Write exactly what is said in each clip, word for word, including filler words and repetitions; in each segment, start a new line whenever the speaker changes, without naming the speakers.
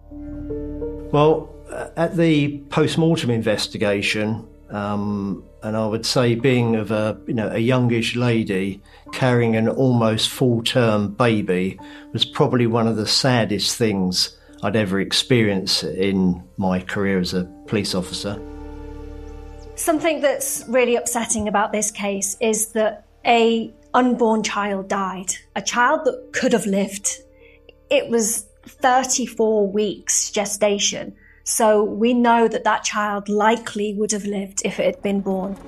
Well, at the post-mortem investigation, um, and I would say being of a, you know, a youngish lady carrying an almost full-term baby was probably one of the saddest things I'd ever experienced in my career as a police officer.
Something that's really upsetting about this case is that a unborn child died, a child that could have lived. It was thirty-four weeks gestation, so we know that that child likely would have lived if it had been born.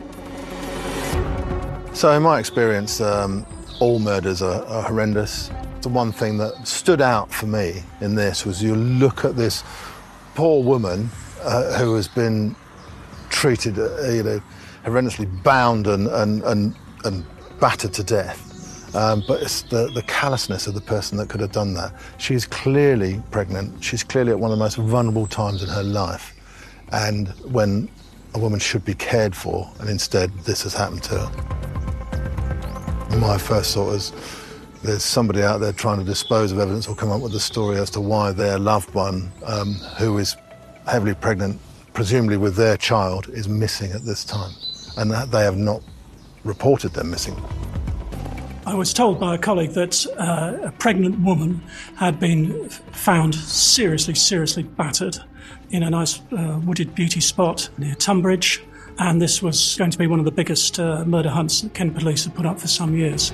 So in my experience, um, all murders are, are horrendous. The one thing that stood out for me in this was you look at this poor woman uh, who has been treated, uh, you know, horrendously bound and, and, and, and battered to death. Um, but it's the, the callousness of the person that could have done that. She's clearly pregnant. She's clearly at one of the most vulnerable times in her life. And when a woman should be cared for, and instead this has happened to her. My first thought is there's somebody out there trying to dispose of evidence or come up with a story as to why their loved one, um, who is heavily pregnant, presumably with their child, is missing at this time. And that they have not reported them missing.
I was told by a colleague that uh, a pregnant woman had been found seriously, seriously battered in a nice uh, wooded beauty spot near Tunbridge, and this was going to be one of the biggest uh, murder hunts that Kent Police had put up for some years.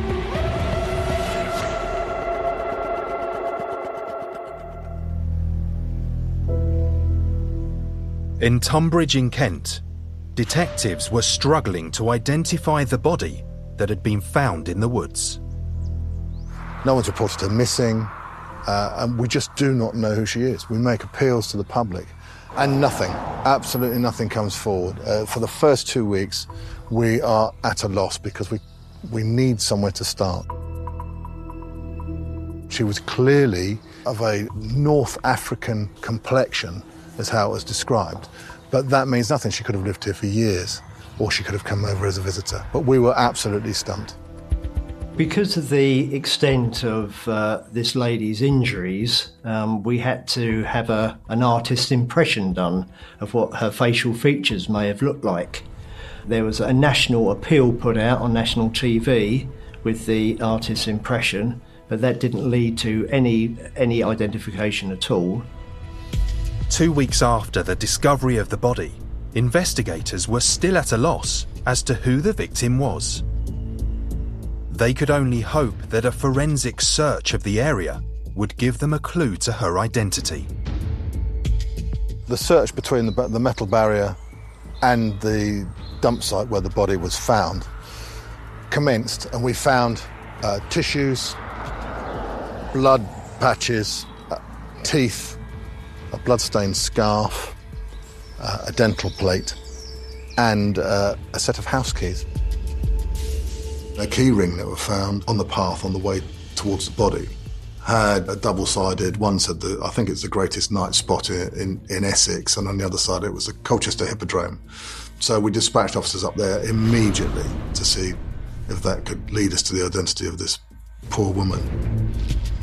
In Tunbridge in Kent, detectives were struggling to identify the body that had been found in the woods.
No one's reported her missing, uh, and we just do not know who she is. We make appeals to the public, and nothing, absolutely nothing comes forward. Uh, for the first two weeks, we are at a loss because we, we need somewhere to start. She was clearly of a North African complexion, is how it was described, but that means nothing. She could have lived here for years, or she could have come over as a visitor. But we were absolutely stumped.
Because of the extent of uh, this lady's injuries, um, we had to have a, an artist's impression done of what her facial features may have looked like. There was a national appeal put out on national T V with the artist's impression, but that didn't lead to any, any identification at all.
Two weeks after the discovery of the body, investigators were still at a loss as to who the victim was. They could only hope that a forensic search of the area would give them a clue to her identity.
The search between the, the metal barrier and the dump site where the body was found commenced, and we found uh, tissues, blood patches, uh, teeth, a blood-stained scarf, uh, a dental plate, and uh, a set of house keys. A key ring that was found on the path on the way towards the body had a double-sided, one said that I think it's the greatest night spot in, in, in Essex, and on the other side it was the Colchester Hippodrome. So we dispatched officers up there immediately to see if that could lead us to the identity of this poor woman.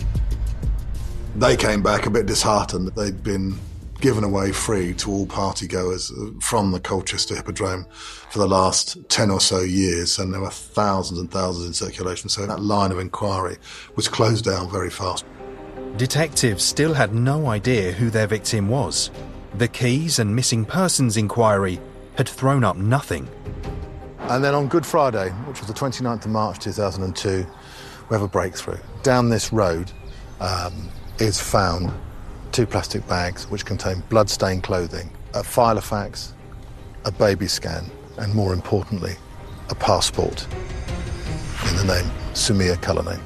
They came back a bit disheartened. They'd been given away free to all party-goers from the Colchester Hippodrome for the last ten or so years, and there were thousands and thousands in circulation, so that line of inquiry was closed down very fast.
Detectives still had no idea who their victim was. The keys and missing persons inquiry had thrown up nothing.
And then on Good Friday, which was the twenty-ninth of March two thousand two, we have a breakthrough. Down this road um, is found two plastic bags which contain blood-stained clothing, a filofax, a baby scan, and more importantly, a passport in the name Sumia Cullinane.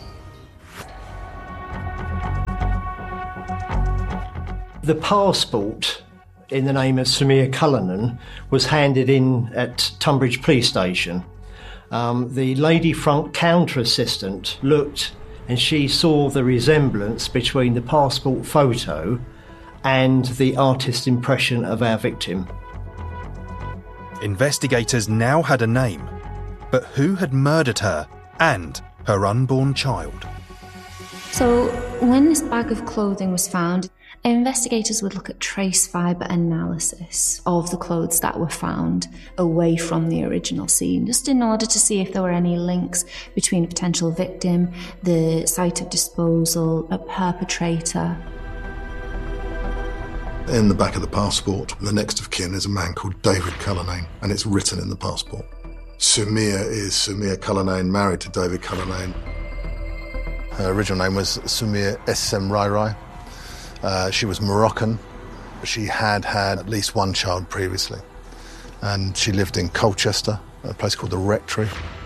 The passport in the name of Sumia Cullinane was handed in at Tunbridge Police Station. Um, the lady front counter assistant looked and she saw the resemblance between the passport photo and the artist's impression of our victim.
Investigators now had a name, but who had murdered her and her unborn child?
So, when this bag of clothing was found, investigators would look at trace fibre analysis of the clothes that were found away from the original scene, just in order to see if there were any links between a potential victim, the site of disposal, a perpetrator.
In the back of the passport, the next of kin is a man called David Cullinane, and it's written in the passport. Sumia is Sumia Cullinane, married to David Cullinane. Her original name was Sumia Essem Rai Rai. Uh, she was Moroccan. She had had at least one child previously, and she lived in Colchester, a place called the Rectory.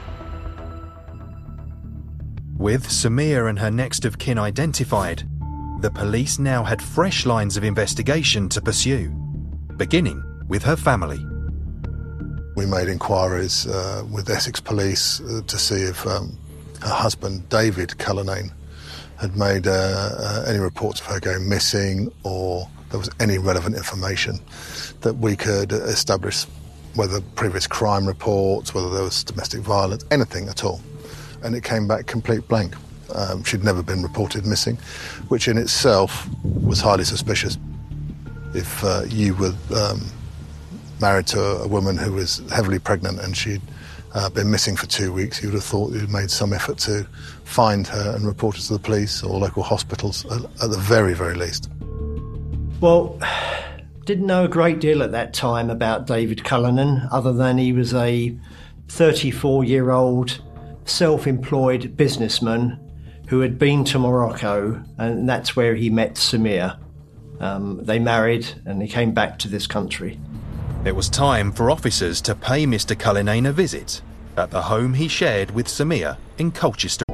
With Sumia and her next of kin identified, the police now had fresh lines of investigation to pursue, beginning with her family.
We made inquiries uh, with Essex Police uh, to see if um, her husband, David Cullinane, had made uh, uh, any reports of her going missing, or there was any relevant information that we could establish, whether previous crime reports, whether there was domestic violence, anything at all. And it came back complete blank. Um, she'd never been reported missing, which in itself was highly suspicious. If uh, you were um, married to a woman who was heavily pregnant and she'd uh, been missing for two weeks, you would have thought you'd made some effort to find her and report her to the police or local hospitals, at, at the very, very least.
Well, didn't know a great deal at that time about David Cullinane, other than he was a thirty-four-year-old self-employed businessman who had been to Morocco, and that's where he met Sumia. Um, they married and he came back to this country.
It was time for officers to pay Mister Cullinane a visit at the home he shared with Sumia in Colchester.